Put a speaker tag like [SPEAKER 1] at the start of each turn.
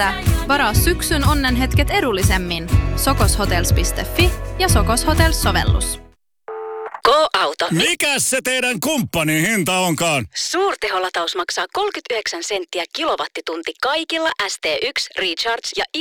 [SPEAKER 1] Varaa syksyn onnenhetket edullisemmin. sokoshotels.fi ja Sokos Hotels-sovellus.
[SPEAKER 2] Go-auto.
[SPEAKER 3] Mikäs se teidän kumppanin hinta onkaan?
[SPEAKER 2] Suurteholataus maksaa 39 senttiä kilowattitunti kaikilla ST1, Recharge ja